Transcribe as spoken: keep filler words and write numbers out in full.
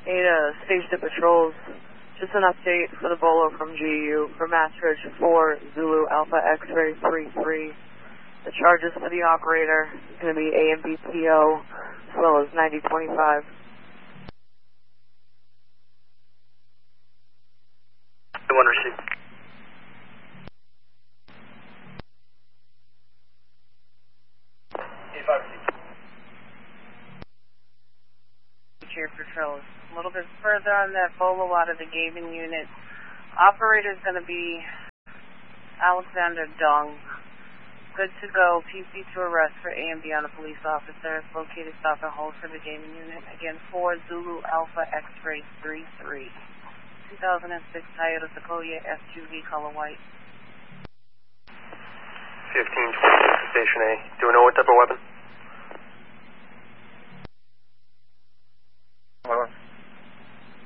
Ada, Station Patrols. Just an update for the Bolo from G U for Maastricht four Zulu Alpha X-Ray three three. The charges for the operator is going to be A M B T O as well as ninety twenty-five. One received. eighty-five received. Cheer Patrols. A little bit further on that Bolo out of the gaming unit. Operator is going to be Alexander Dong. Good to go. P C to arrest for A M B on a police officer. Located south and hold for the gaming unit. Again, four Zulu Alpha X-Ray three three. two thousand six Toyota Sequoia S U V color white. fifteen twenty-six Station A. Do we know what type of weapon?